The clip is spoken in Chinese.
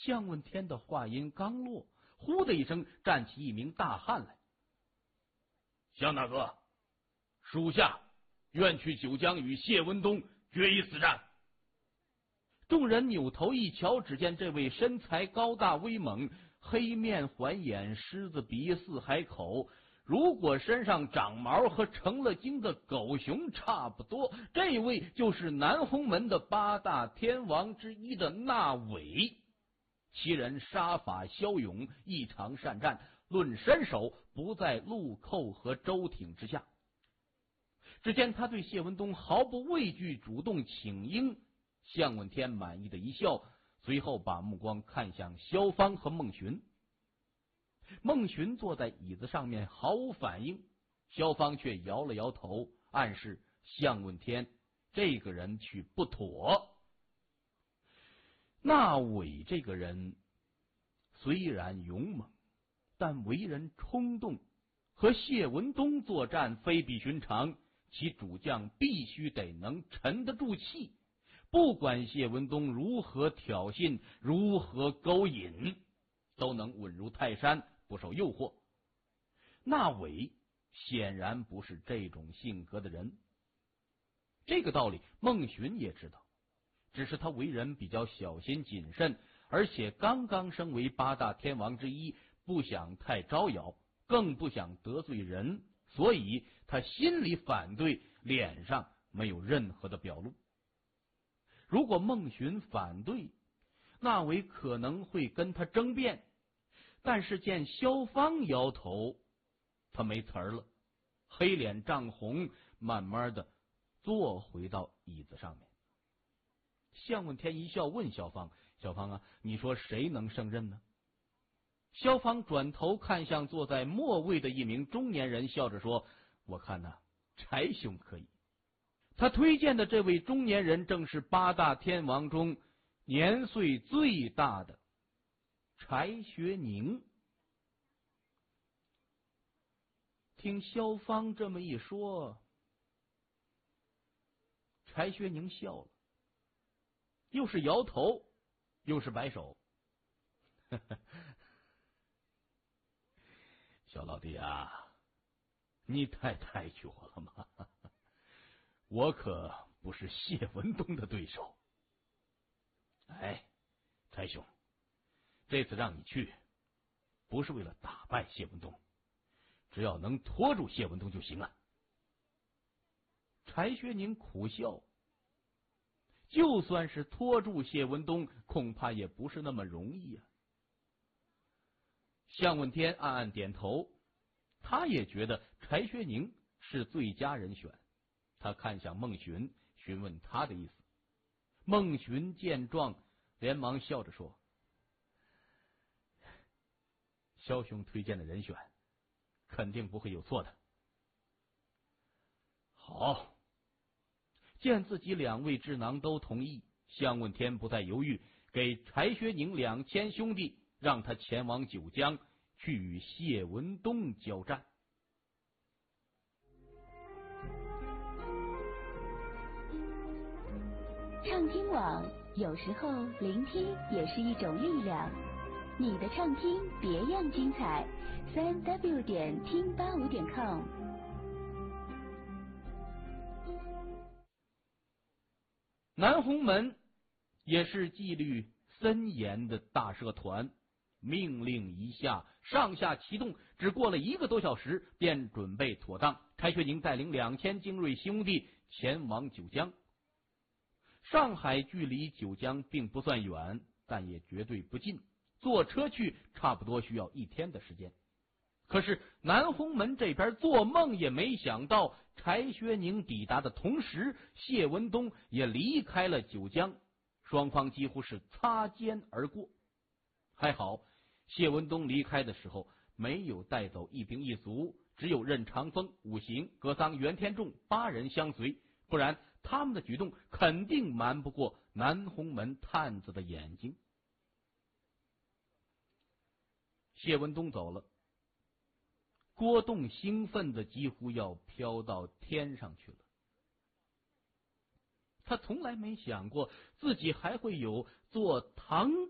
向问天的话音刚落，呼的一声站起一名大汉来。 向大哥，属下愿去九江与谢文东决一死战。 众人扭头一瞧，只见这位身材高大威猛，黑面环眼，狮子鼻，四海口，如果身上长毛和成了精的狗熊差不多，这位就是南洪门的八大天王之一的纳伟。其人杀法骁勇，异常善战，论身手不在陆寇和周挺之下。只见他对谢文东毫不畏惧，主动请缨。向问天满意的一笑，随后把目光看向萧芳和孟寻。孟寻坐在椅子上面毫无反应，萧芳却摇了摇头，暗示向问天这个人去不妥。那伟这个人虽然勇猛，但为人冲动，和谢文东作战非比寻常，其主将必须得能沉得住气，不管谢文东如何挑衅，如何勾引，都能稳如泰山，不受诱惑。那伟显然不是这种性格的人，这个道理孟寻也知道，只是他为人比较小心谨慎，而且刚刚升为八大天王之一，不想太招摇，更不想得罪人，所以他心里反对，脸上没有任何的表露。如果孟寻反对，那伟可能会跟他争辩，但是见萧芳摇头，他没词儿了，黑脸涨红，慢慢的坐回到椅子上面。向问天一笑，问萧芳：“萧芳啊，你说谁能胜任呢？”萧芳转头看向坐在末位的一名中年人，笑着说：“我看呐，柴兄可以。”他推荐的这位中年人正是八大天王中年岁最大的柴学宁。听萧芳这么一说，柴学宁笑了，又是摇头，又是摆手。小老弟啊，你太抬举我了吗？我可不是谢文东的对手。哎，柴兄，这次让你去，不是为了打败谢文东，只要能拖住谢文东就行了。柴学宁苦笑，就算是拖住谢文东，恐怕也不是那么容易啊。向问天暗暗点头，他也觉得柴学宁是最佳人选。他看向孟寻，询问他的意思。孟寻见状，连忙笑着说：“萧兄推荐的人选，肯定不会有错的。”好，见自己两位智囊都同意，向问天不再犹豫，给柴学宁2000兄弟，让他前往九江去与谢文东交战。 畅听网，有时候聆听也是一种力量。你的畅听别样精彩，3w 点听85.com。 南洪门也是纪律森严的大社团，命令一下，上下齐动，只过了1个多小时，便准备妥当。柴学宁带领2000精锐兄弟前往九江。上海距离九江并不算远，但也绝对不近，坐车去差不多需要1天的时间。可是南洪门这边做梦也没想到，柴学宁抵达的同时，谢文东也离开了九江，双方几乎是擦肩而过。还好谢文东离开的时候没有带走一兵一卒，只有任长风、武行、格桑、袁天仲8人相随，不然他们的举动肯定瞒不过南洪门探子的眼睛。谢文东走了，郭栋兴奋的几乎要飘到天上去了。他从来没想过自己还会有坐唐